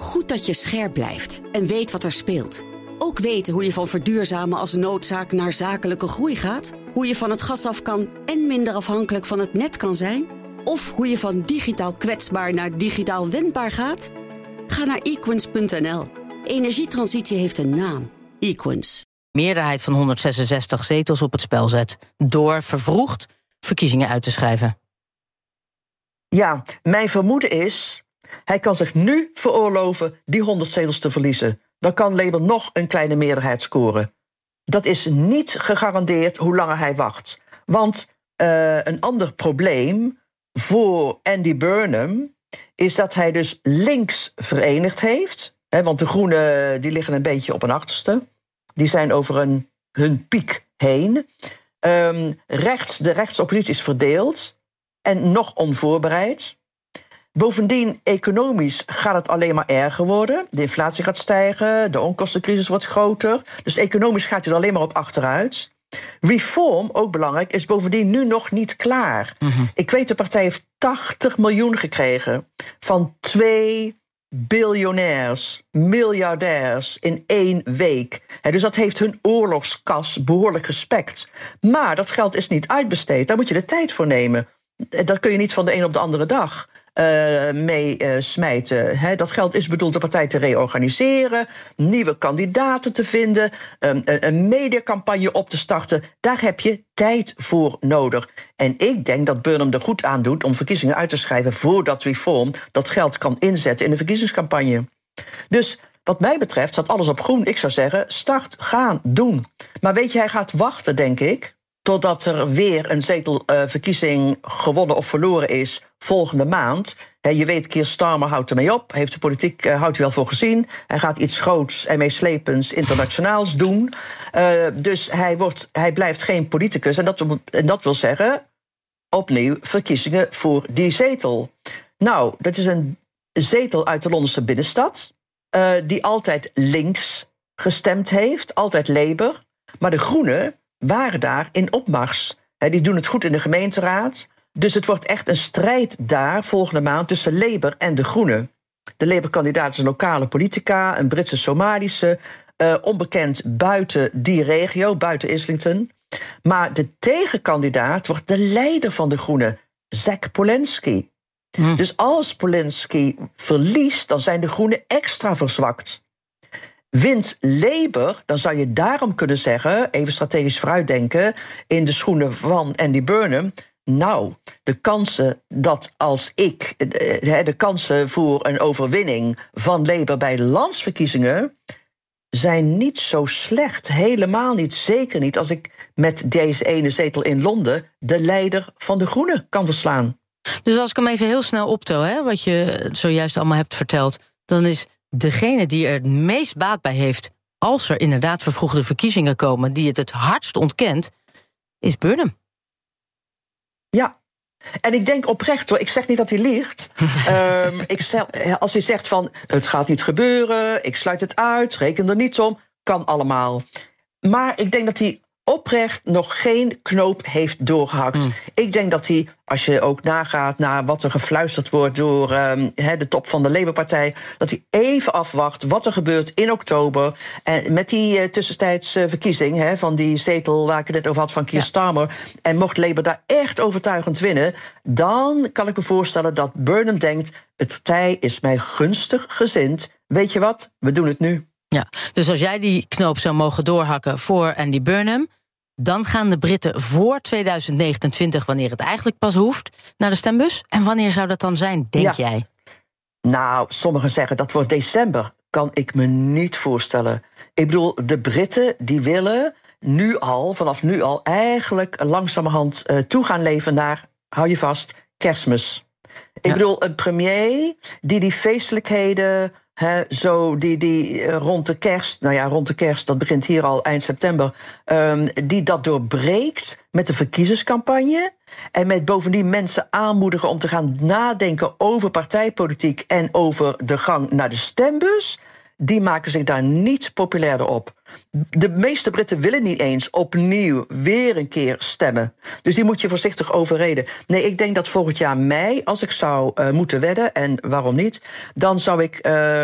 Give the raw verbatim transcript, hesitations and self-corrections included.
Goed dat je scherp blijft en weet wat er speelt. Ook weten hoe je van verduurzamen als noodzaak naar zakelijke groei gaat. Hoe je van het gas af kan en minder afhankelijk van het net kan zijn. Of hoe je van digitaal kwetsbaar naar digitaal wendbaar gaat. Ga naar equins punt n l. Energietransitie heeft een naam. Equins. Meerderheid van honderdzesenzestig zetels op het spel zet. Door vervroegd verkiezingen uit te schrijven. Ja, mijn vermoeden is, hij kan zich nu veroorloven die honderd zetels te verliezen. Dan kan Labour nog een kleine meerderheid scoren. Dat is niet gegarandeerd hoe langer hij wacht. Want uh, een ander probleem voor Andy Burnham is dat hij dus links verenigd heeft. Hè, want de Groenen die liggen een beetje op een achterste. Die zijn over een, hun piek heen. Um, rechts, de rechtsoppositie is verdeeld en nog onvoorbereid. Bovendien, economisch gaat het alleen maar erger worden. De inflatie gaat stijgen, de onkostencrisis wordt groter. Dus economisch gaat het alleen maar op achteruit. Reform, ook belangrijk, is bovendien nu nog niet klaar. Mm-hmm. Ik weet, de partij heeft tachtig miljoen gekregen van twee biljonairs, miljardairs in één week. He, dus dat heeft hun oorlogskas behoorlijk gespekt. Maar dat geld is niet uitbesteed, daar moet je de tijd voor nemen. Dat kun je niet van de een op de andere dag Uh, mee uh, smijten. He, dat geld is bedoeld de partij te reorganiseren, nieuwe kandidaten te vinden, um, een, een mediacampagne op te starten. Daar heb je tijd voor nodig. En ik denk dat Burnham er goed aan doet om verkiezingen uit te schrijven voordat Reform dat geld kan inzetten in de verkiezingscampagne. Dus wat mij betreft staat alles op groen. Ik zou zeggen, start, gaan, doen. Maar weet je, hij gaat wachten, denk ik, totdat er weer een zetelverkiezing uh, gewonnen of verloren is volgende maand. He, je weet, Keir Starmer houdt ermee op. Heeft de politiek uh, houdt hij wel voor gezien. Hij gaat iets groots en meeslepends internationaals doen. Uh, dus hij, wordt, hij blijft geen politicus. En dat, en dat wil zeggen, opnieuw verkiezingen voor die zetel. Nou, dat is een zetel uit de Londense binnenstad, Uh, die altijd links gestemd heeft, altijd Labour. Maar de Groenen waren daar in opmars. He, die doen het goed in de gemeenteraad. Dus het wordt echt een strijd daar volgende maand tussen Labour en de Groenen. De Labour-kandidaat is een lokale politica, een Britse Somalische, uh, onbekend buiten die regio, buiten Islington. Maar de tegenkandidaat wordt de leider van de Groenen, Jack Pawlenty. Hm. Dus als Pawlenty verliest, dan zijn de Groenen extra verzwakt. Wint Labour, dan zou je daarom kunnen zeggen, even strategisch vooruitdenken, in de schoenen van Andy Burnham, nou, de kansen dat als ik, de kansen voor een overwinning van Labour bij de landsverkiezingen zijn niet zo slecht. Helemaal niet, zeker niet als ik met deze ene zetel in Londen de leider van de Groenen kan verslaan. Dus als ik hem even heel snel optel, hè, wat je zojuist allemaal hebt verteld, dan is degene die er het meest baat bij heeft als er inderdaad vervroegde verkiezingen komen, die het het hardst ontkent, is Burnham. Ja. En ik denk oprecht hoor, ik zeg niet dat hij liegt. um, ik zeg, als hij zegt van, het gaat niet gebeuren, ik sluit het uit, reken er niet om, kan allemaal. Maar ik denk dat hij oprecht nog geen knoop heeft doorgehakt. Mm. Ik denk dat hij, als je ook nagaat naar wat er gefluisterd wordt door um, he, de top van de Labour-partij, dat hij even afwacht wat er gebeurt in oktober. En met die uh, tussentijds uh, verkiezing he, van die zetel waar ik het net over had van Keir ja. Starmer. En mocht Labour daar echt overtuigend winnen, dan kan ik me voorstellen dat Burnham denkt, het tij is mij gunstig gezind. Weet je wat? We doen het nu. Ja, dus als jij die knoop zou mogen doorhakken voor Andy Burnham, dan gaan de Britten voor tweeduizend negenentwintig, wanneer het eigenlijk pas hoeft, naar de stembus. En wanneer zou dat dan zijn, denk ja. jij? Nou, sommigen zeggen dat wordt december. Kan ik me niet voorstellen. Ik bedoel, de Britten die willen nu al, vanaf nu al, eigenlijk langzamerhand uh, toe gaan leven naar, hou je vast, Kerstmis. Ik ja. bedoel, een premier die die feestelijkheden, He, zo die, die rond de kerst, nou ja, rond de kerst, dat begint hier al eind september, um, die dat doorbreekt met de verkiezingscampagne en met bovendien mensen aanmoedigen om te gaan nadenken over partijpolitiek en over de gang naar de stembus, die maken zich daar niet populairder op. De meeste Britten willen niet eens opnieuw weer een keer stemmen. Dus die moet je voorzichtig overreden. Nee, ik denk dat volgend jaar mei, als ik zou uh, moeten wedden, en waarom niet, dan zou ik Uh,